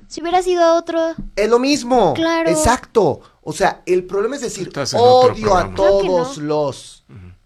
Si hubiera sido otro... Es lo mismo. Claro. Exacto. O sea, el problema es decir, Estás en otro odio a programa. todos no. los...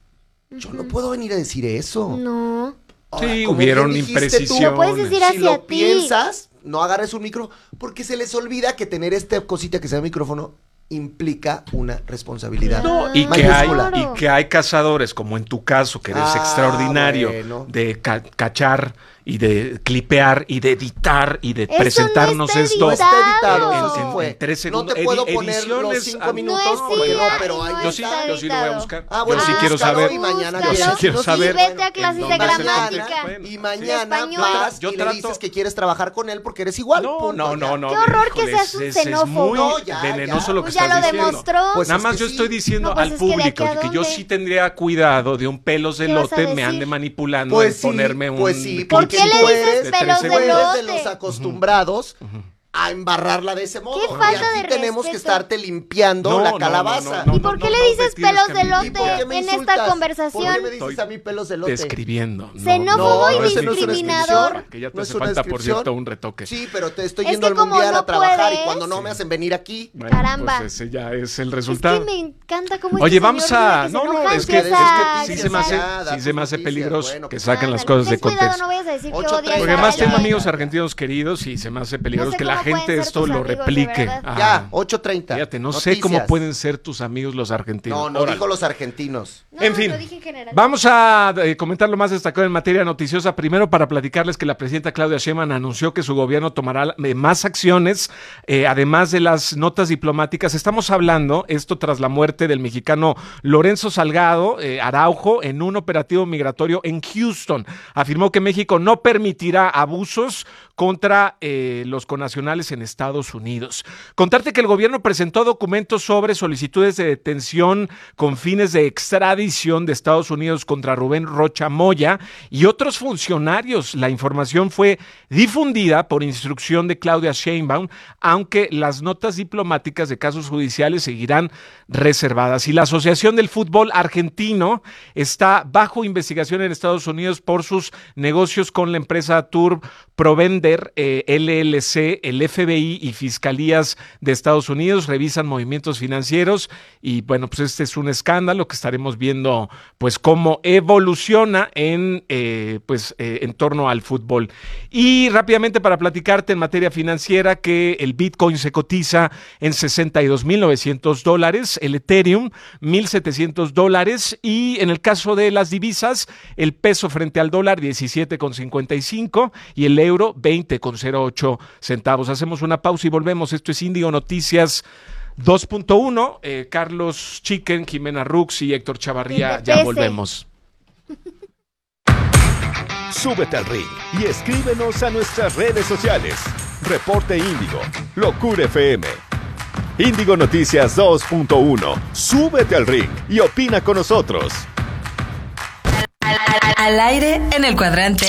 Yo no puedo venir a decir eso. No. Ahora, Sí, como hubieron bien dijiste imprecisiones. Lo puedes decir Si hacia lo ti. piensas, no agarres un micro, porque se les olvida que tener esta cosita que se llama micrófono implica una responsabilidad. No, y mayúscula. que hay cazadores, como en tu caso, que eres extraordinario, bueno. de cachar y de clipear y de editar y de Eso presentarnos no está esto. No está editado, En- eso sí en- fue. en 3 No segundos. te puedo poner los Ediciones 5 a- minutos No es porque no, cierto, pero ahí no Yo sí, está. yo sí lo voy a buscar. Ah, bueno, yo sí quiero búscalo saber. y mañana Búscalo. Yo sí quiero no, saber. Y vete a clases de ¿en dónde se gramática. Bueno, Y sí. mañana español. vas Yo y le trato- dices que quieres trabajar con él porque eres igual. No, punto, no, ya. no, no. Qué horror que híjole, seas un es xenófobo. muy No, ya, venenoso ya. lo que Pues ya estás lo diciendo. demostró. Pues Nada es más que yo sí. estoy diciendo No, pues al es que de aquí público a que yo dónde. sí tendría cuidado de un pelos de ¿Qué vas a elote me decir? ande manipulando Pues en sí, ponerme un pues sí, clip ¿Por qué le tú dices eres de pelos 3 de Tú eres segundos. de los elote? acostumbrados a embarrarla de ese modo. Qué Y falta aquí de tenemos que respeto. estarte limpiando No, la no, calabaza. no, ¿Y por qué no, le no dices te tienes pelos que de a mí. elote ¿Y por qué me en esta insultas? conversación? ¿Por qué me dices Estoy a mí pelos de elote? Describiendo. Xenófobo y no es una discriminador. descripción, que ya te No es hace una falta, por descripción. cierto, un retoque. Sí, pero te estoy Es yendo que al como mundial no a trabajar puedes- y cuando no me hacen venir aquí. Bueno, Caramba. pues ese ya es el Es resultado. que me encanta cómo Oye, este vamos señor a... dice que se No, no, enoja, es que empieza a sí se me hace, Ya, da sí se me tus hace noticias, peligroso bueno, que pues saquen nada, las cosas de Ten cuidado, contexto. no vayas a decir que 8:30. odias Porque a además tengo alguien. amigos argentinos queridos y se me hace peligroso No sé que la cómo pueden gente ser esto tus lo amigos, de replique. verdad. Ah, Ya, 8:30. fíjate, no sé Noticias. cómo pueden ser tus amigos los argentinos. No, no Órale. dijo los argentinos. No, En fin, lo dije en general. vamos a comentar lo más destacado en materia noticiosa. Primero, para platicarles que la presidenta Claudia Sheinbaum anunció que su gobierno tomará más acciones, además de las notas diplomáticas. Estamos hablando, esto tras la muerte del mexicano Lorenzo Salgado Araujo en un operativo migratorio en Houston. Afirmó que México no permitirá abusos contra los connacionales en Estados Unidos. Contarte que el gobierno presentó documentos sobre solicitudes de detención con fines de extradición de Estados Unidos contra Rubén Rocha Moya y otros funcionarios. La información fue difundida por instrucción de Claudia Sheinbaum, aunque las notas diplomáticas de casos judiciales seguirán reservadas. Y la Asociación del Fútbol Argentino está bajo investigación en Estados Unidos por sus negocios con la empresa Tour Provender LLC. El FBI y fiscalías de Estados Unidos revisan movimientos financieros y bueno, pues este es un escándalo que estaremos viendo pues cómo evoluciona en torno al fútbol. Y rápidamente para platicarte en materia financiera que el Bitcoin se cotiza en $62,900, el Ethereum $1,700 y en el caso de las divisas el peso frente al dólar 17,55 y el euro 20,08 centavos. Hacemos una pausa y volvemos. Esto es Índigo Noticias 2.1. Carlos Chicken, Jimena Rux y Héctor Chavarría, ya volvemos. Súbete al ring y escríbenos a nuestras redes sociales. Reporte Índigo, Locura FM. Índigo Noticias 2.1. Súbete al ring y opina con nosotros. Al aire en el cuadrante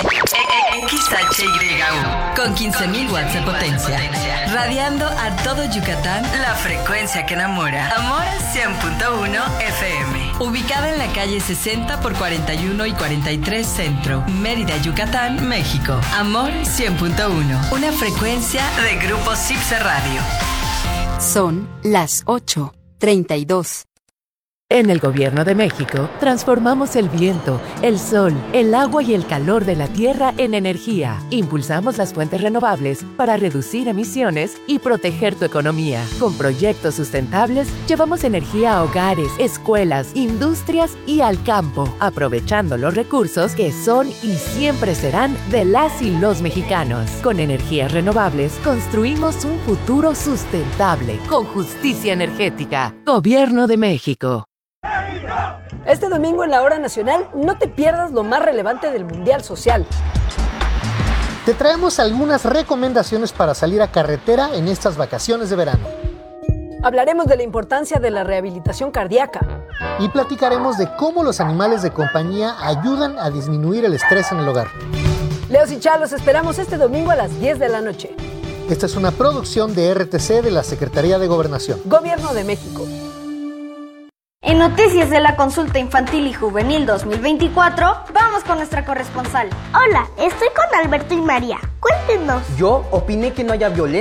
XHYU con 15,000 watts de potencia, radiando a todo Yucatán la frecuencia que enamora. Amor 100.1 FM, ubicada en la calle 60 por 41 y 43 Centro, Mérida, Yucatán, México. Amor 100.1, una frecuencia de Grupo Cipse Radio. Son las 8:32. En el Gobierno de México, transformamos el viento, el sol, el agua y el calor de la tierra en energía. Impulsamos las fuentes renovables para reducir emisiones y proteger tu economía. Con proyectos sustentables, llevamos energía a hogares, escuelas, industrias y al campo, aprovechando los recursos que son y siempre serán de las y los mexicanos. Con energías renovables, construimos un futuro sustentable, con justicia energética. Gobierno de México. Este domingo en la Hora Nacional no te pierdas lo más relevante del Mundial Social. Te traemos algunas recomendaciones para salir a carretera en estas vacaciones de verano. Hablaremos de la importancia de la rehabilitación cardíaca. Y platicaremos de cómo los animales de compañía ayudan a disminuir el estrés en el hogar. Leos y Chá, los esperamos este domingo a las 10 de la noche. Esta es una producción de RTC de la Secretaría de Gobernación. Gobierno de México. En Noticias de la Consulta Infantil y Juvenil 2024, vamos con nuestra corresponsal. Hola, estoy con Alberto y María. Cuéntenos. Yo opiné que no haya violencia